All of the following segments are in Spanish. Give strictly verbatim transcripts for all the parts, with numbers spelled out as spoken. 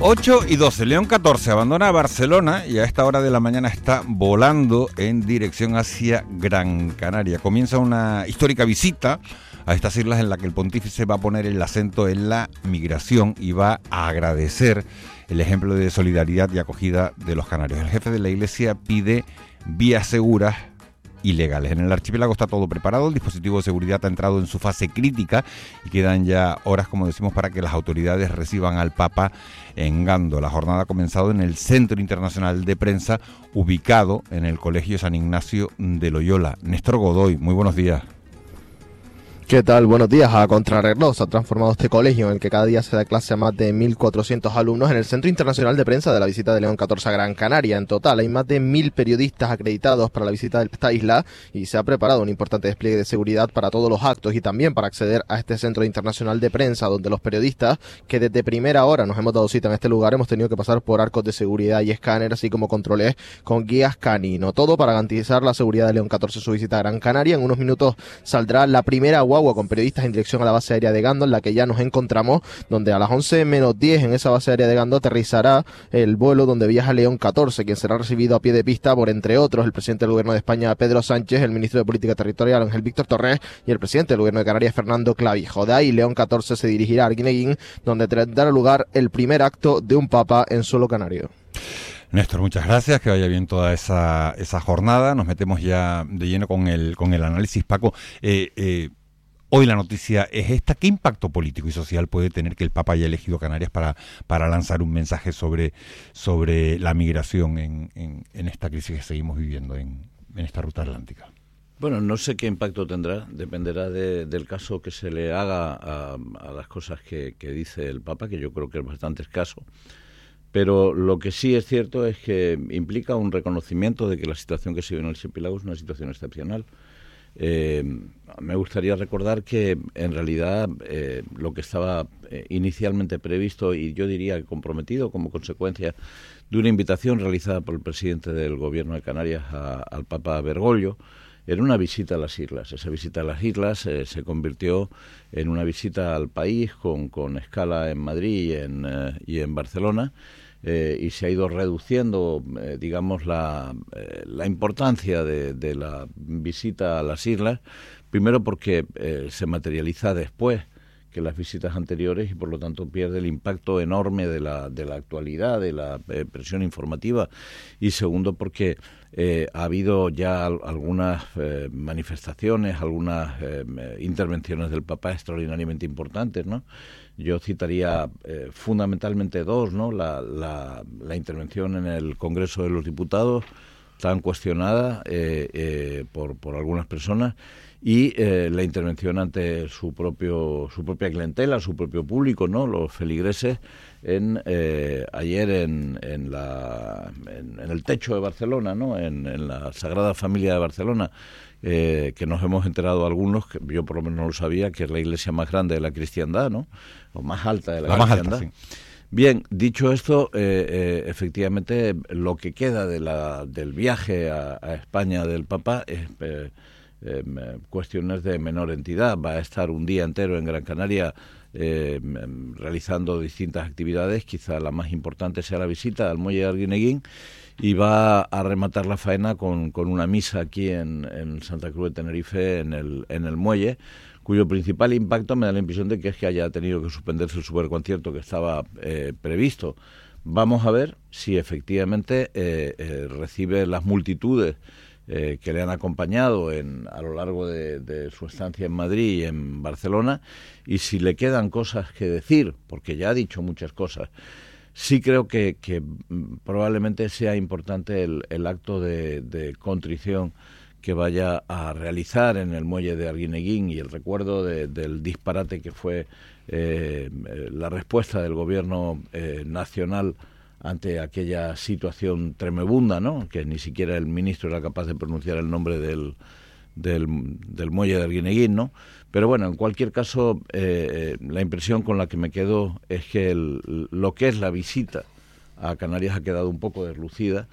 ocho y doce, León catorce abandona Barcelona y a esta hora de la mañana está volando en dirección hacia Gran Canaria. Comienza una histórica visita a estas islas en la que el pontífice va a poner el acento en la migración y va a agradecer el ejemplo de solidaridad y acogida de los canarios. El jefe de la Iglesia pide vías seguras y legales. En el archipiélago está todo preparado, el dispositivo de seguridad ha entrado en su fase crítica y quedan ya horas, como decimos, para que las autoridades reciban al Papa en Gando. La jornada ha comenzado en el Centro Internacional de Prensa, ubicado en el Colegio San Ignacio de Loyola. Néstor Godoy, muy buenos días. ¿Qué tal? Buenos días. A contrarreloj se ha transformado este colegio en el que cada día se da clase a más de mil cuatrocientos alumnos en el Centro Internacional de Prensa de la visita de León catorce a Gran Canaria. En total hay más de mil periodistas acreditados para la visita de esta isla y se ha preparado un importante despliegue de seguridad para todos los actos y también para acceder a este Centro Internacional de Prensa, donde los periodistas que desde primera hora nos hemos dado cita en este lugar hemos tenido que pasar por arcos de seguridad y escáner, así como controles con guías canino. Todo para garantizar la seguridad de León catorce en su visita a Gran Canaria. En unos minutos saldrá la primera guagua con periodistas en dirección a la base aérea de Gando, en la que ya nos encontramos, donde a las once menos diez en esa base aérea de Gando aterrizará el vuelo donde viaja León catorce, quien será recibido a pie de pista por, entre otros, el presidente del Gobierno de España, Pedro Sánchez, el ministro de Política Territorial, Ángel Víctor Torres, y el presidente del Gobierno de Canarias, Fernando Clavijo. De ahí, León catorce se dirigirá a Arguineguín, donde tendrá lugar el primer acto de un papa en suelo canario. Néstor, muchas gracias, que vaya bien toda esa, esa jornada. Nos metemos ya de lleno con el, con el análisis. Paco, eh, eh, hoy la noticia es esta. ¿Qué impacto político y social puede tener que el Papa haya elegido Canarias para, para lanzar un mensaje sobre, sobre la migración en, en, en esta crisis que seguimos viviendo en, en esta ruta atlántica? Bueno, no sé qué impacto tendrá, dependerá de, del caso que se le haga a, a las cosas que, que dice el Papa, que yo creo que es bastante escaso. Pero lo que sí es cierto es que implica un reconocimiento de que la situación que se vive en el archipiélago es una situación excepcional. Eh, me gustaría recordar que en realidad eh, lo que estaba eh, inicialmente previsto y yo diría comprometido como consecuencia de una invitación realizada por el presidente del Gobierno de Canarias a, al Papa Bergoglio era una visita a las islas. Esa visita a las islas eh, se convirtió en una visita al país con, con escala en Madrid y en, eh, y en Barcelona. Eh, y se ha ido reduciendo, eh, digamos, la, eh, la importancia de, de la visita a las islas, primero porque eh, se materializa después que las visitas anteriores y por lo tanto pierde el impacto enorme de la, de la actualidad, de la eh, presión informativa, y segundo porque eh, ha habido ya al, algunas eh, manifestaciones, algunas eh, intervenciones del Papa extraordinariamente importantes, ¿no? Yo citaría eh, fundamentalmente dos, ¿no? La, la, la intervención en el Congreso de los Diputados, tan cuestionada eh, eh, por, por algunas personas, y eh, la intervención ante su propio su propia clientela, su propio público, ¿no? Los feligreses, en eh, ayer en, en, la, en, en el techo de Barcelona, ¿no? En, en la Sagrada Familia de Barcelona, eh, que nos hemos enterado algunos, que yo por lo menos no lo sabía, que es la iglesia más grande de la cristiandad, ¿no? O más alta de la, la cristiandad. Más alta, sí. Bien, dicho esto, eh, eh, efectivamente lo que queda de la, del viaje a, a España del Papa es eh, eh, cuestiones de menor entidad. Va a estar un día entero en Gran Canaria eh, realizando distintas actividades. Quizá la más importante sea la visita al muelle de Arguineguín, y va a rematar la faena con, con una misa aquí en, en Santa Cruz de Tenerife, en el, en el muelle, cuyo principal impacto me da la impresión de que es que haya tenido que suspenderse el superconcierto que estaba eh, previsto. Vamos a ver si efectivamente eh, eh, recibe las multitudes eh, que le han acompañado en, a lo largo de, de su estancia en Madrid y en Barcelona, y si le quedan cosas que decir, porque ya ha dicho muchas cosas. Sí creo que, que probablemente sea importante el, el acto de, de contrición que vaya a realizar en el muelle de Arguineguín, y el recuerdo de, del disparate que fue eh, la respuesta del gobierno eh, nacional ante aquella situación tremebunda, ¿no? Que ni siquiera el ministro era capaz de pronunciar el nombre del, del, del muelle de Arguineguín, ¿no? Pero bueno, en cualquier caso, eh, la impresión con la que me quedo es que el, lo que es la visita a Canarias ha quedado un poco deslucida.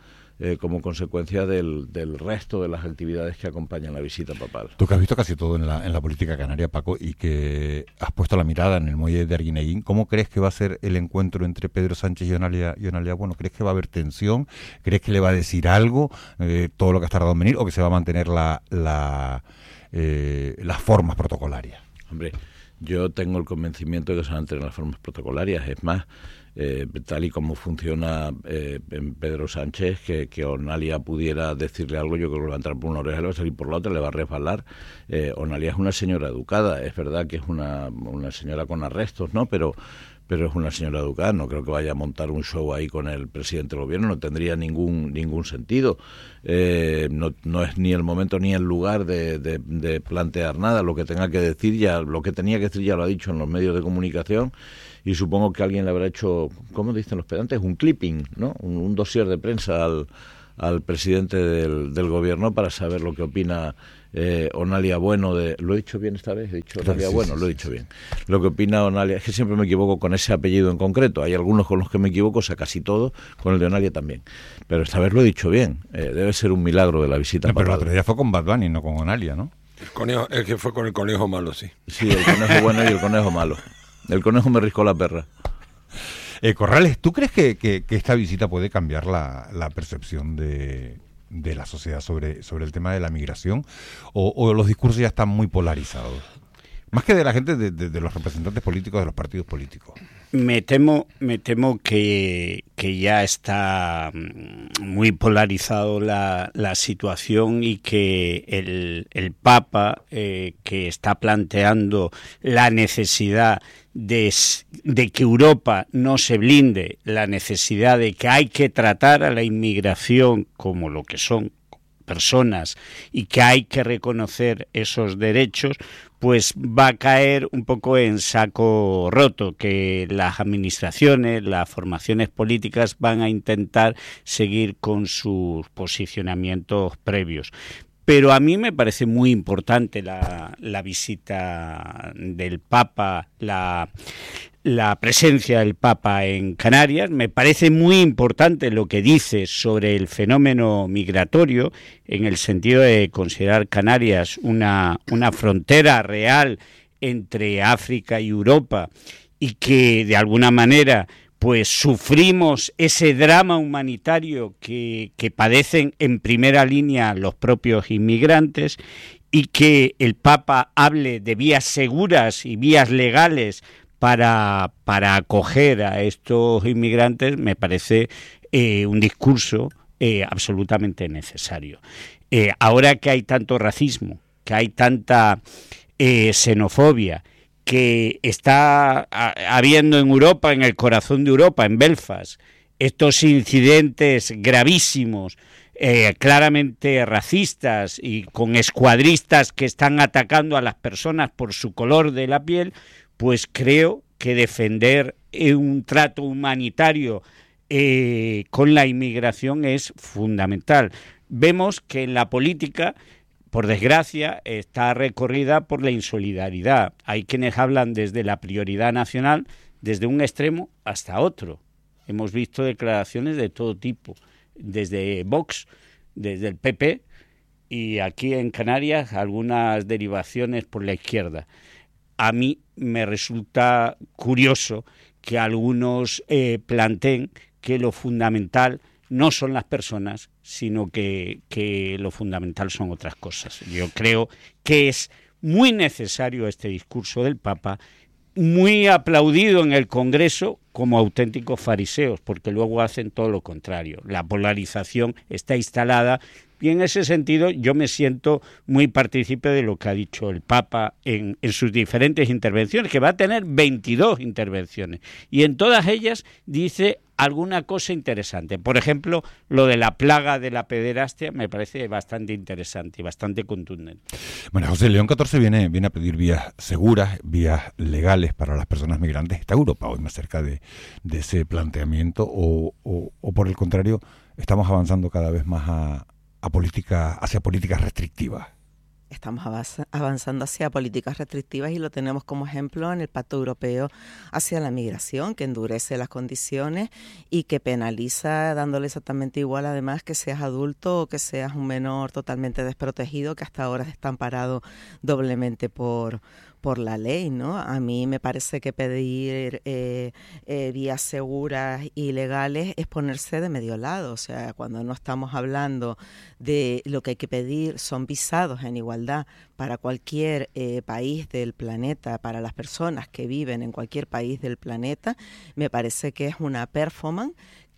eh, como consecuencia del, del resto de las actividades que acompañan la visita papal. Tú que has visto casi todo en la, en la política canaria, Paco, y que has puesto la mirada en el muelle de Arguineguín, ¿cómo crees que va a ser el encuentro entre Pedro Sánchez y Onalia, y Onalia Bueno? ¿Crees que va a haber tensión? ¿Crees que le va a decir algo, eh, todo lo que ha tardado en venir, o que se va a mantener la, la, eh, las formas protocolarias? Hombre, yo tengo el convencimiento de que se van a mantener las formas protocolarias. Es más, Eh, tal y como funciona eh, en Pedro Sánchez, que, que Onalia pudiera decirle algo, yo creo que le va a entrar por una oreja, le va a salir por la otra, le va a resbalar. Eh, Onalia es una señora educada, es verdad que es una, una señora con arrestos, ¿no? Pero pero es una señora educada, no creo que vaya a montar un show ahí con el presidente del gobierno, no tendría ningún ningún sentido. Eh, no, no es ni el momento ni el lugar de, de, de plantear nada. Lo que tenga que decir ya, lo que tenía que decir ya lo ha dicho en los medios de comunicación, y supongo que alguien le habrá hecho, ¿cómo dicen los pedantes? Un clipping, ¿no? Un, un dossier de prensa al, al presidente del, del gobierno para saber lo que opina eh, Onalia Bueno de... ¿Lo he dicho bien esta vez? ¿He dicho Onalia sí, Bueno? Sí, lo he dicho sí. bien. Lo que opina Onalia... Es que siempre me equivoco con ese apellido en concreto. Hay algunos con los que me equivoco, o sea, casi todo, con el de Onalia también. Pero esta vez lo he dicho bien. Eh, debe ser un milagro de la visita. No, pero el otro día fue con Bad Bunny, no con Onalia, ¿no? El conejo, el que fue con el conejo malo, sí. Sí, el conejo bueno y el conejo malo. El conejo me riscó la perra. Eh, Corrales, ¿tú crees que, que, que esta visita puede cambiar la, la percepción de, de la sociedad sobre, sobre el tema de la migración? ¿O, o los discursos ya están muy polarizados? Más que de la gente, de, de, de los representantes políticos, de los partidos políticos. Me temo, me temo que, que ya está muy polarizado la, la situación, y que el, el Papa, eh, que está planteando la necesidad de, de que Europa no se blinde, la necesidad de que hay que tratar a la inmigración como lo que son, personas, y que hay que reconocer esos derechos, pues va a caer un poco en saco roto, que las administraciones, las formaciones políticas van a intentar seguir con sus posicionamientos previos. Pero a mí me parece muy importante la, la visita del Papa, la, la presencia del Papa en Canarias. Me parece muy importante lo que dice sobre el fenómeno migratorio, en el sentido de considerar Canarias una, una frontera real entre África y Europa, y que de alguna manera pues sufrimos ese drama humanitario que, que padecen en primera línea los propios inmigrantes, y que el Papa hable de vías seguras y vías legales para, para acoger a estos inmigrantes, me parece eh, un discurso eh, absolutamente necesario. Eh, ahora que hay tanto racismo, que hay tanta eh, xenofobia, que está habiendo en Europa, en el corazón de Europa, en Belfast, estos incidentes gravísimos, eh, claramente racistas, y con escuadristas que están atacando a las personas por su color de la piel, pues creo que defender un trato humanitario eh, con la inmigración es fundamental. Vemos que en la política, por desgracia, está recorrida por la insolidaridad. Hay quienes hablan desde la prioridad nacional, desde un extremo hasta otro. Hemos visto declaraciones de todo tipo, desde Vox, desde el P P, y aquí en Canarias algunas derivaciones por la izquierda. A mí me resulta curioso que algunos eh, planteen que lo fundamental no son las personas, sino que, que lo fundamental son otras cosas. Yo creo que es muy necesario este discurso del Papa, muy aplaudido en el Congreso como auténticos fariseos, porque luego hacen todo lo contrario. La polarización está instalada, y en ese sentido yo me siento muy partícipe de lo que ha dicho el Papa en, en sus diferentes intervenciones, que va a tener veintidós intervenciones, y en todas ellas dice alguna cosa interesante. Por ejemplo, lo de la plaga de la pederastia me parece bastante interesante y bastante contundente. Bueno, José, León catorce viene, viene a pedir vías seguras, vías legales para las personas migrantes. ¿Está Europa hoy más cerca de, de ese planteamiento, o, o, o por el contrario estamos avanzando cada vez más a, a política, hacia políticas restrictivas? estamos avanzando hacia políticas restrictivas y lo tenemos como ejemplo en el Pacto Europeo hacia la migración, que endurece las condiciones y que penaliza dándole exactamente igual, además, que seas adulto o que seas un menor totalmente desprotegido, que hasta ahora está amparado doblemente por por la ley, ¿no? A mí me parece que pedir eh, eh, vías seguras y legales es ponerse de medio lado. O sea, cuando no estamos hablando de lo que hay que pedir son visados en igualdad para cualquier eh, país del planeta, para las personas que viven en cualquier país del planeta, me parece que es una performance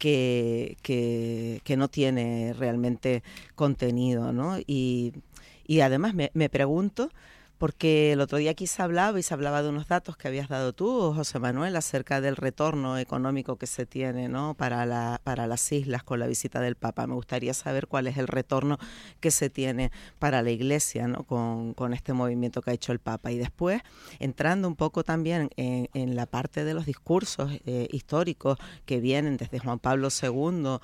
que, que, que no tiene realmente contenido, ¿no? Y, y además me, me pregunto, porque el otro día aquí se hablaba y se hablaba de unos datos que habías dado tú, José Manuel, acerca del retorno económico que se tiene, ¿no?, para la, para las islas con la visita del Papa. Me gustaría saber cuál es el retorno que se tiene para la Iglesia, ¿no?, con, con este movimiento que ha hecho el Papa. Y después, entrando un poco también en, en la parte de los discursos eh, históricos que vienen desde Juan Pablo segundo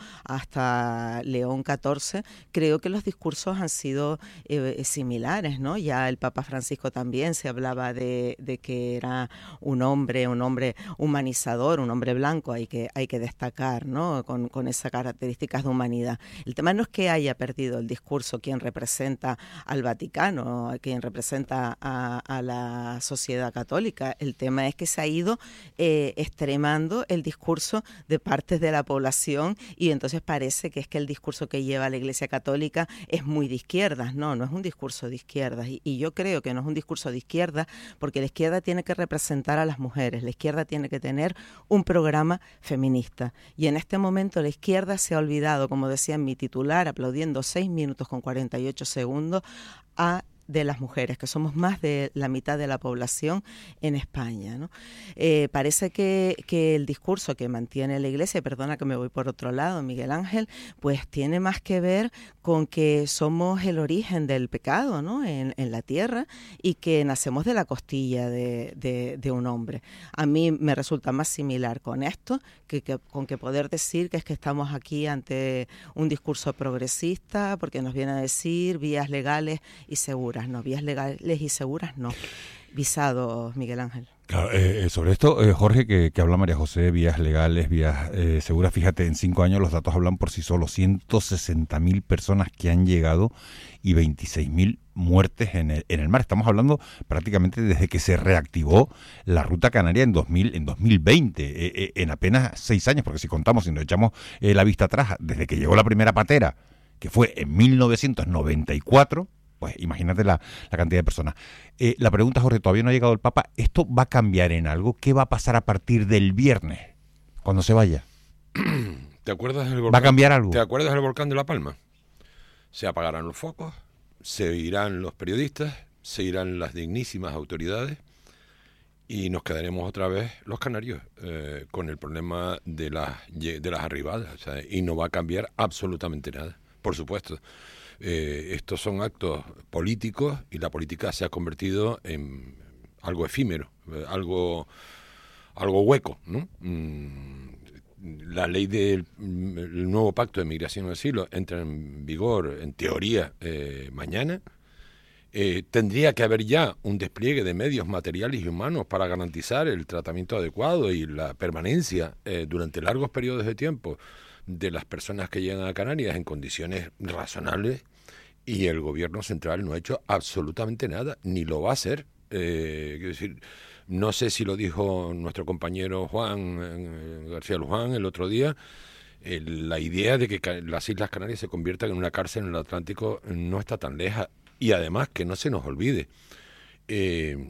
hasta León catorce, creo que los discursos han sido eh, similares, ¿no? Ya el Papa Francisco Francisco también se hablaba de, de que era un hombre, un hombre humanizador, un hombre blanco, hay que, hay que destacar, ¿no?, con, con esas características de humanidad. El tema no es que haya perdido el discurso quien representa al Vaticano, quien representa a, a la sociedad católica. El tema es que se ha ido eh, extremando el discurso de partes de la población y entonces parece que es que el discurso que lleva la Iglesia Católica es muy de izquierdas. No, no es un discurso de izquierdas y, y yo creo que no es un discurso de izquierda, porque la izquierda tiene que representar a las mujeres, la izquierda tiene que tener un programa feminista. Y en este momento la izquierda se ha olvidado, como decía en mi titular, aplaudiendo seis minutos con cuarenta y ocho segundos, a de las mujeres, que somos más de la mitad de la población en España, ¿no? Eh, parece que, que el discurso que mantiene la Iglesia, perdona que me voy por otro lado, Miguel Ángel, pues tiene más que ver con que somos el origen del pecado, ¿no?, en, en la tierra, y que nacemos de la costilla de, de, de un hombre. A mí me resulta más similar con esto que, que con que poder decir que es que estamos aquí ante un discurso progresista, porque nos viene a decir vías legales y seguras. No, vías legales y seguras no. Visados, Miguel Ángel. Claro, eh, sobre esto, eh, Jorge, que, que habla María José, vías legales, vías eh, seguras, fíjate, en cinco años los datos hablan por sí solos, ciento sesenta mil personas que han llegado y veintiséis mil muertes en el, en el mar. Estamos hablando prácticamente desde que se reactivó la ruta canaria en dos mil, en dos mil veinte, eh, eh, en apenas seis años, porque si contamos, si nos echamos eh, la vista atrás, desde que llegó la primera patera, que fue en mil novecientos noventa y cuatro, pues imagínate la, la cantidad de personas. Eh, la pregunta, Jorge, todavía no ha llegado el Papa. ¿Esto va a cambiar en algo? ¿Qué va a pasar a partir del viernes, cuando se vaya? ¿Te acuerdas del volcán? ¿Va a cambiar algo? ¿Te acuerdas del volcán de La Palma? Se apagarán los focos, se irán los periodistas, se irán las dignísimas autoridades y nos quedaremos otra vez los canarios eh, con el problema de las, de las arribadas. O sea, y no va a cambiar absolutamente nada, por supuesto. Eh, estos son actos políticos y la política se ha convertido en algo efímero, eh, algo algo hueco, ¿no? Mm, la ley del el nuevo pacto de migración y asilo entra en vigor, en teoría, eh, mañana. Eh, tendría que haber ya un despliegue de medios materiales y humanos para garantizar el tratamiento adecuado y la permanencia eh, durante largos periodos de tiempo de las personas que llegan a Canarias en condiciones razonables, y el gobierno central no ha hecho absolutamente nada, ni lo va a hacer. Eh, quiero decir, no sé si lo dijo nuestro compañero Juan eh, García Luján el otro día, eh, la idea de que las Islas Canarias se conviertan en una cárcel en el Atlántico no está tan lejos. Y además, que no se nos olvide, eh,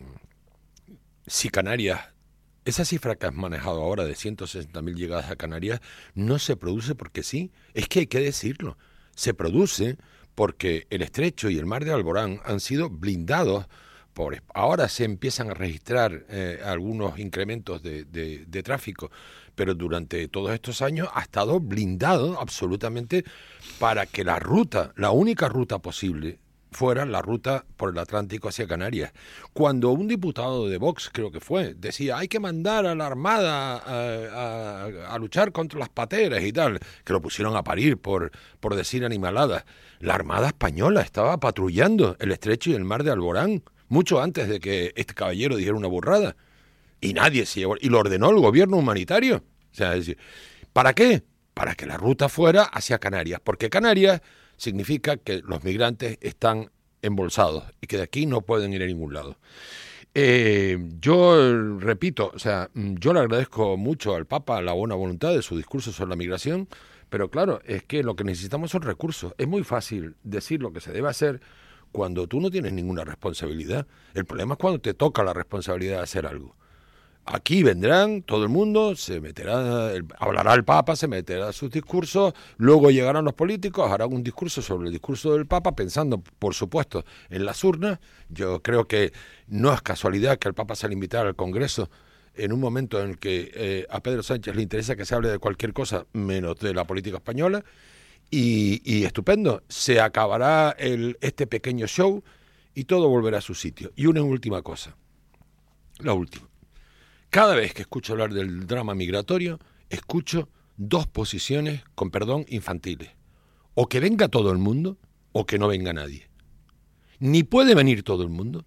si Canarias, esa cifra que has manejado ahora de ciento sesenta mil llegadas a Canarias, no se produce porque sí, es que hay que decirlo, se produce porque el Estrecho y el Mar de Alborán han sido blindados. Por, ahora se empiezan a registrar eh, algunos incrementos de, de, de tráfico, pero durante todos estos años ha estado blindado absolutamente para que la ruta, la única ruta posible fuera la ruta por el Atlántico hacia Canarias. Cuando un diputado de Vox, creo que fue, decía hay que mandar a la Armada a, a, a luchar contra las pateras y tal, que lo pusieron a parir por, por decir animaladas. La Armada Española estaba patrullando el estrecho y el mar de Alborán mucho antes de que este caballero dijera una burrada. Y nadie se llevó, y lo ordenó el gobierno humanitario. O sea, es decir, ¿para qué? Para que la ruta fuera hacia Canarias, porque Canarias significa que los migrantes están embolsados y que de aquí no pueden ir a ningún lado. Eh, yo repito, o sea, yo le agradezco mucho al Papa la buena voluntad de su discurso sobre la migración, pero claro, es que lo que necesitamos son recursos. Es muy fácil decir lo que se debe hacer cuando tú no tienes ninguna responsabilidad. El problema es cuando te toca la responsabilidad de hacer algo. Aquí vendrán todo el mundo, se meterá, el, hablará el Papa, se meterá sus discursos, luego llegarán los políticos, harán un discurso sobre el discurso del Papa, pensando, por supuesto, en las urnas. Yo creo que no es casualidad que el Papa se le invitara al Congreso en un momento en el que eh, a Pedro Sánchez le interesa que se hable de cualquier cosa menos de la política española, y, y estupendo, se acabará el, este pequeño show y todo volverá a su sitio. Y una última cosa, la última. Cada vez que escucho hablar del drama migratorio, escucho dos posiciones, con perdón, infantiles. O que venga todo el mundo, o que no venga nadie. Ni puede venir todo el mundo,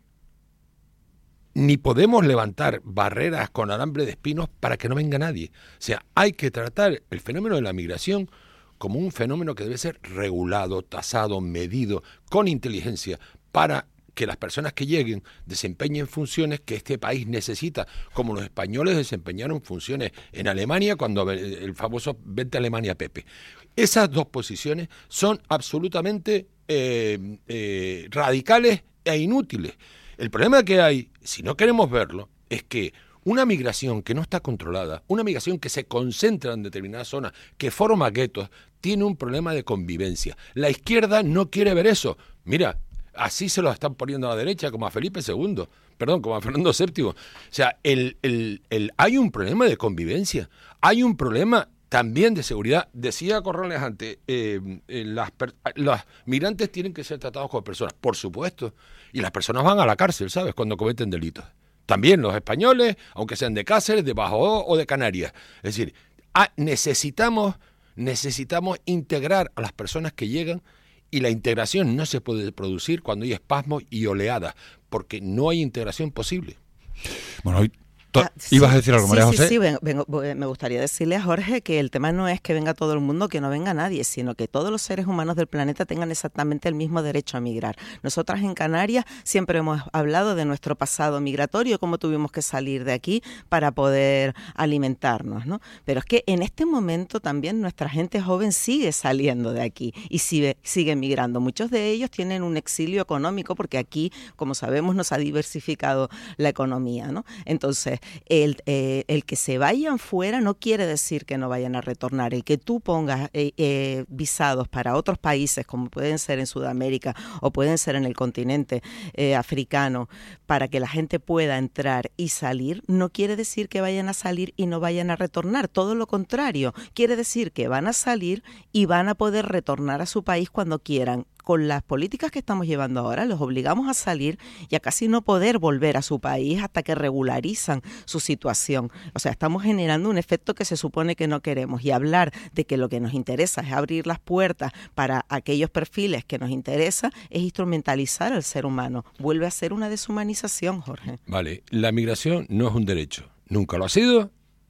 ni podemos levantar barreras con alambre de espinos para que no venga nadie. O sea, hay que tratar el fenómeno de la migración como un fenómeno que debe ser regulado, tasado, medido, con inteligencia, para que las personas que lleguen desempeñen funciones que este país necesita, como los españoles desempeñaron funciones en Alemania cuando el famoso Vente a Alemania Pepe. Esas dos posiciones son absolutamente eh, eh, radicales e inútiles. El problema que hay, si no queremos verlo, es que una migración que no está controlada, una migración que se concentra en determinadas zonas, que forma guetos, tiene un problema de convivencia. La izquierda no quiere ver eso. Mira, así se lo están poniendo a la derecha, como a Felipe segundo, perdón, como a Fernando séptimo. O sea, el, el, el, hay un problema de convivencia, hay un problema también de seguridad. Decía Corrales antes, eh, eh, las, los migrantes tienen que ser tratados como personas, por supuesto, y las personas van a la cárcel, ¿sabes?, cuando cometen delitos. También los españoles, aunque sean de Cáceres, de Badajoz o de Canarias. Es decir, ah, necesitamos, necesitamos integrar a las personas que llegan. Y la integración no se puede producir cuando hay espasmos y oleadas, porque no hay integración posible. Bueno, hoy Ah, ¿ibas sí, a decir algo, María sí, José? Sí, sí, vengo, vengo, me gustaría decirle a Jorge que el tema no es que venga todo el mundo, que no venga nadie, sino que todos los seres humanos del planeta tengan exactamente el mismo derecho a migrar. Nosotras en Canarias siempre hemos hablado de nuestro pasado migratorio, cómo tuvimos que salir de aquí para poder alimentarnos, ¿no? Pero es que en este momento también nuestra gente joven sigue saliendo de aquí y sigue, sigue migrando. Muchos de ellos tienen un exilio económico porque aquí, como sabemos, nos ha diversificado la economía, ¿no? Entonces, El, eh, el que se vayan fuera no quiere decir que no vayan a retornar. El que tú pongas eh, eh, visados para otros países, como pueden ser en Sudamérica o pueden ser en el continente eh, africano, para que la gente pueda entrar y salir, no quiere decir que vayan a salir y no vayan a retornar. Todo lo contrario, quiere decir que van a salir y van a poder retornar a su país cuando quieran. Con las políticas que estamos llevando ahora, los obligamos a salir y a casi no poder volver a su país hasta que regularizan su situación. O sea, estamos generando un efecto que se supone que no queremos. Y hablar de que lo que nos interesa es abrir las puertas para aquellos perfiles que nos interesa es instrumentalizar al ser humano. Vuelve a ser una deshumanización, Jorge. Vale, la migración no es un derecho. Nunca lo ha sido.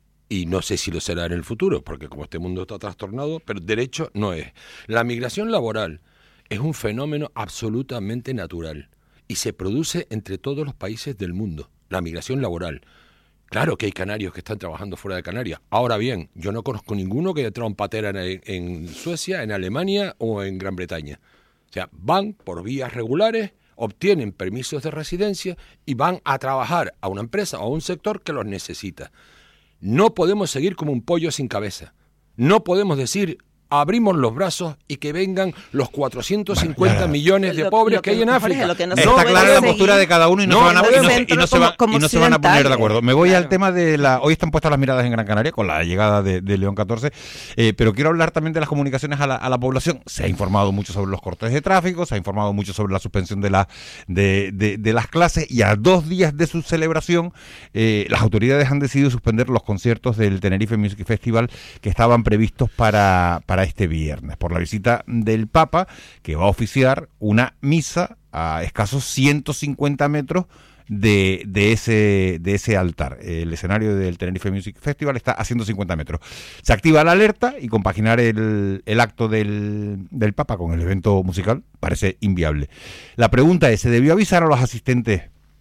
Y no sé si lo será en el futuro, porque como este mundo está trastornado, pero derecho no es. La migración laboral es un fenómeno absolutamente natural y se produce entre todos los países del mundo, la migración laboral. Claro que hay canarios que están trabajando fuera de Canarias. Ahora bien, yo no conozco ninguno que haya entrado en patera en, en Suecia, en Alemania o en Gran Bretaña. O sea, van por vías regulares, obtienen permisos de residencia y van a trabajar a una empresa o a un sector que los necesita. No podemos seguir como un pollo sin cabeza. No podemos decir abrimos los brazos y que vengan los cuatrocientos cincuenta bueno, millones de lo, pobres lo que, que hay en África. Lo que no Está clara la postura de cada uno y no, no se van a, y no, y no se va, como, y no se van a poner de acuerdo. Me voy claro. al tema de la... Hoy están puestas las miradas en Gran Canaria con la llegada de, de León catorce, eh, pero quiero hablar también de las comunicaciones a la, a la población. Se ha informado mucho sobre los cortes de tráfico, se ha informado mucho sobre la suspensión de, la, de, de, de las clases, y a dos días de su celebración eh, las autoridades han decidido suspender los conciertos del Tenerife Music Festival que estaban previstos para, para este viernes, por la visita del Papa, que va a oficiar una misa a escasos ciento cincuenta metros de, de, ese, de ese altar. El escenario del Tenerife Music Festival está a ciento cincuenta metros. Se activa la alerta y compaginar el, el acto del, del Papa con el evento musical parece inviable. La pregunta es, ¿se debió avisar a los asistentes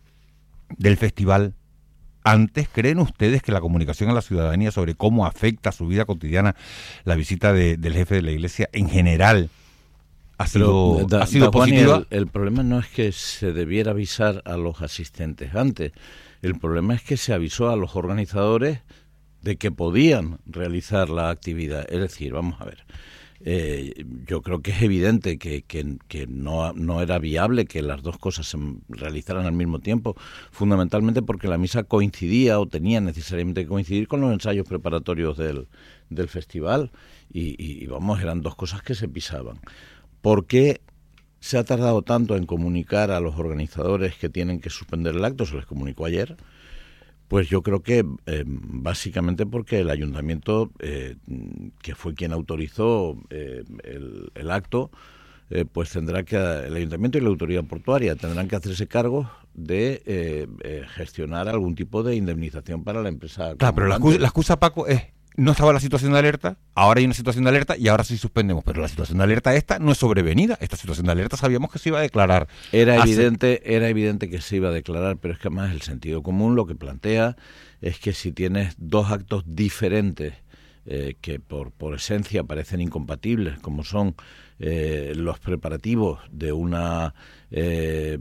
del festival antes? ¿Creen ustedes que la comunicación a la ciudadanía sobre cómo afecta a su vida cotidiana la visita de, del jefe de la Iglesia en general ha sido, Pero, da, ha sido da, positiva? El, el problema no es que se debiera avisar a los asistentes antes, el problema es que se avisó a los organizadores de que podían realizar la actividad. Es decir, vamos a ver, Eh, yo creo que es evidente que, que, que no, no era viable que las dos cosas se realizaran al mismo tiempo, fundamentalmente porque la misa coincidía o tenía necesariamente que coincidir con los ensayos preparatorios del, del festival y, y, vamos, eran dos cosas que se pisaban. ¿Por qué se ha tardado tanto en comunicar a los organizadores que tienen que suspender el acto? Se les comunicó ayer. Pues yo creo que eh, básicamente porque el ayuntamiento, eh, que fue quien autorizó eh, el, el acto, eh, pues tendrá que, el ayuntamiento y la autoridad portuaria tendrán que hacerse cargo de eh, eh, gestionar algún tipo de indemnización para la empresa. Claro, pero la excusa, la excusa, Paco, es no estaba la situación de alerta, ahora hay una situación de alerta y ahora sí suspendemos, pero la situación de alerta esta no es sobrevenida, esta situación de alerta sabíamos que se iba a declarar. Era hace... evidente, era evidente que se iba a declarar, pero es que además el sentido común lo que plantea es que si tienes dos actos diferentes eh, que por, por esencia parecen incompatibles, como son eh, los preparativos de una eh,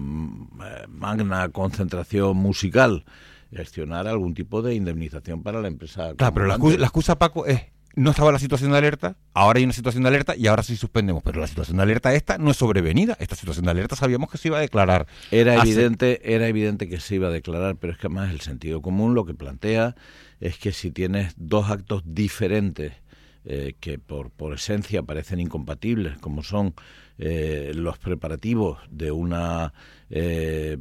magna concentración musical, gestionar algún tipo de indemnización para la empresa. Claro, pero la excusa, la excusa, Paco, es no estaba la situación de alerta, ahora hay una situación de alerta y ahora sí suspendemos, pero la situación de alerta esta no es sobrevenida, esta situación de alerta sabíamos que se iba a declarar. Era hace... evidente, era evidente que se iba a declarar, pero es que además el sentido común lo que plantea es que si tienes dos actos diferentes eh, que por, por esencia parecen incompatibles, como son eh, los preparativos de una eh,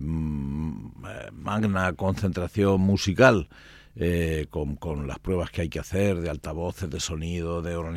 magna concentración musical, eh, con, con las pruebas que hay que hacer de altavoces, de sonido, de organización,